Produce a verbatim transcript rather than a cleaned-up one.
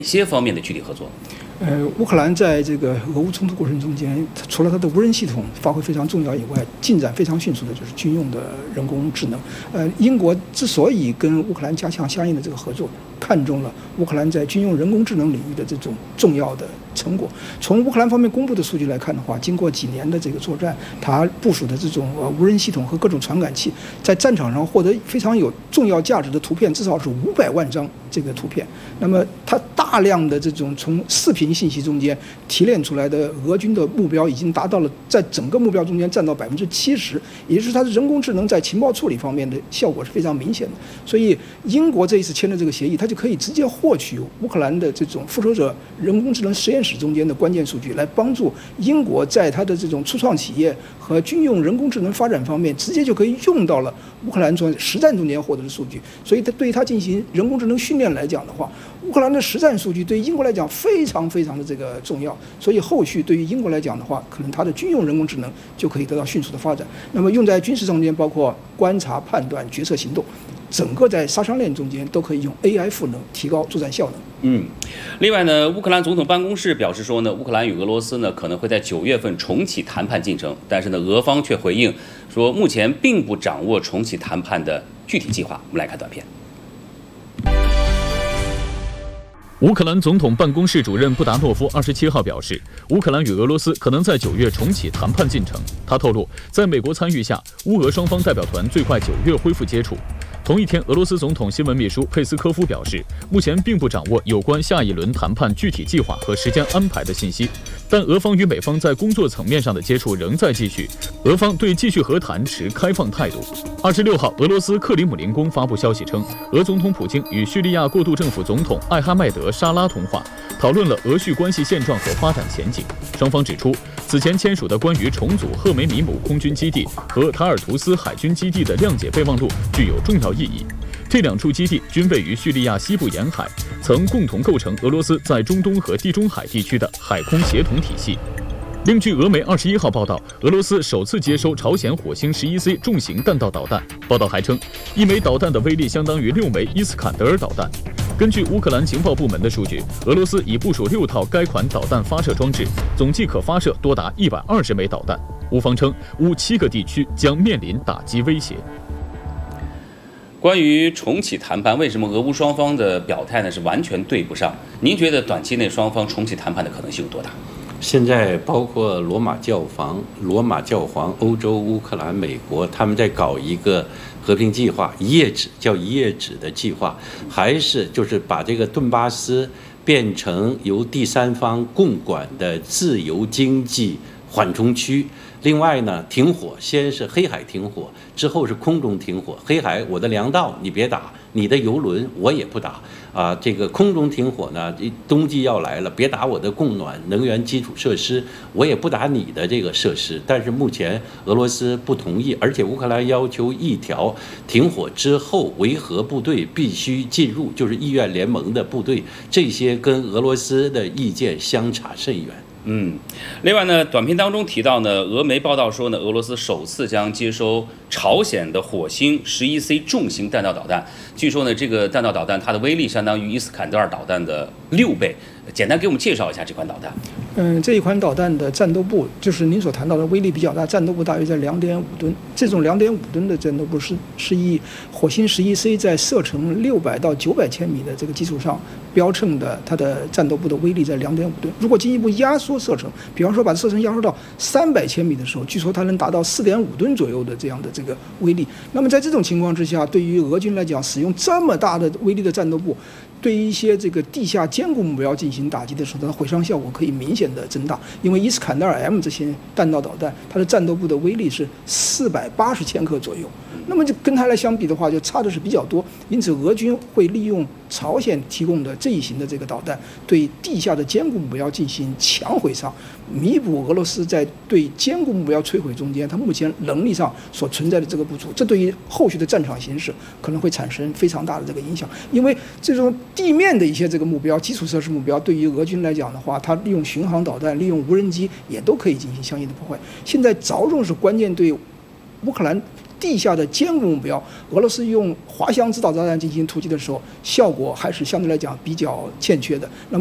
些方面的具体合作？ 呃，乌克兰在这个俄乌冲突过程中间，除了它的无人系统发挥非常重要以外，进展非常迅速的就是军用的人工智能。呃，英国之所以跟乌克兰加强相应的这个合作，看中了乌克兰在军用人工智能领域的这种重要的成果。从乌克兰方面公布的数据来看的话，经过几年的这个作战，它部署的这种呃无人系统和各种传感器，在战场上获得非常有重要价值的图片，至少是五百万张这个图片。那么它大量的这种从视频信息中间提炼出来的俄军的目标，已经达到了在整个目标中间占到百分之七十，也就是它的人工智能在情报处理方面的效果是非常明显的。所以英国这一次签的这个协议，它就可以直接获取乌克兰的这种复仇者人工智能实验室中间的关键数据，来帮助英国在它的这种初创企业和军用人工智能发展方面，直接就可以用到了乌克兰中实战中间获得的数据。所以它对于它进行人工智能训练来讲的话，乌克兰的实战数据对于英国来讲非常非常的这个重要，所以后续对于英国来讲的话，可能它的军用人工智能就可以得到迅速的发展。那么用在军事中间，包括观察、判断、决策、行动，整个在杀伤链中间都可以用 A I 赋能提高作战效能。 嗯，另外呢，乌克兰总统办公室表示说呢，乌克兰与俄罗斯呢可能会在九月份重启谈判进程，但是呢，俄方却回应说，目前并不掌握重启谈判的具体计划。我们来看短片。 乌克兰总统办公室主任布达诺夫二十七号表示，乌克兰与俄罗斯可能在九月重启谈判进程。他透露，在美国参与下，乌俄双方代表团最快九月恢复接触。同一天，俄罗斯总统新闻秘书佩斯科夫表示，目前并不掌握有关下一轮谈判具体计划和时间安排的信息，但俄方与美方在工作层面上的接触仍在继续，俄方对继续和谈持开放态度。二十六号，俄罗斯克里姆林宫发布消息称，俄总统普京与叙利亚过渡政府总统艾哈迈德·沙拉通话，讨论了俄叙关系现状和发展前景。双方指出，此前签署的关于重组赫梅米姆空军基地和塔尔图斯海军基地的谅解备忘录具有重要意义。这两处基地均位于叙利亚西部沿海，曾共同构成俄罗斯在中东和地中海地区的海空协同体系。另据俄媒二十一号报道，俄罗斯首次接收朝鲜火星十一 C 重型弹道导弹。报道还称，一枚导弹的威力相当于六枚伊斯坎德尔导弹。根据乌克兰情报部门的数据，俄罗斯已部署六套该款导弹发射装置，总计可发射多达一百二十枚导弹。乌方称，乌七个地区将面临打击威胁。 关于重启谈判，为什么俄乌双方的表态呢是完全对不上？您觉得短期内双方重启谈判的可能性有多大？ 现在包括罗马教皇、罗马教皇、欧洲、乌克兰、美国，他们在搞一个和平计划，一页纸叫一页纸的计划，还是就是把这个顿巴斯变成由第三方共管的自由经济缓冲区。另外呢，停火先是黑海停火，之后是空中停火。黑海我的粮道你别打，你的油轮我也不打啊。这个空中停火呢，冬季要来了，别打我的供暖能源基础设施，我也不打你的这个设施。但是目前俄罗斯不同意，而且乌克兰要求一条停火之后维和部队必须进入，就是意愿联盟的部队，这些跟俄罗斯的意见相差甚远。 嗯，另外呢，短片当中提到呢，俄媒报道说呢，俄罗斯首次将接收朝鲜的火星十一 C 重型弹道导弹。据说呢，这个弹道导弹它的威力相当于伊斯坎德尔导弹的六倍。简单给我们介绍一下这款导弹。 嗯，这一款导弹的战斗部，就是您所谈到的威力比较大，战斗部大约在两点五吨。这种两点五吨的战斗部是是以火星十一 C 在射程六百到九百千米的这个基础上标称的，它的战斗部的威力在两点五吨。如果进一步压缩射程，比方说把射程压缩到三百千米的时候，据说它能达到四点五吨左右的这样的这个威力。那么在这种情况之下，对于俄军来讲，使用这么大的威力的战斗部，对于一些这个地下坚固目标进行打击的时候，它的毁伤效果可以明显的增大。因为伊斯坎德尔 M 这些弹道导弹，它的战斗部的威力是四百八十千克左右，那么就跟它来相比的话，就差的是比较多。因此，俄军会利用朝鲜提供的这一型的这个导弹，对地下的坚固目标进行强毁伤，弥补俄罗斯在对坚固目标摧毁中间它目前能力上所存在的这个不足。这对于后续的战场形势可能会产生非常大的这个影响，因为这种地面的一些这个目标、基础设施目标，对于俄军来讲的话，它利用巡航导弹、利用无人机也都可以进行相应的破坏。现在着重是关键对乌克兰地下的坚固目标，俄罗斯用滑翔制导导弹进行突击的时候，效果还是相对来讲比较欠缺的。那么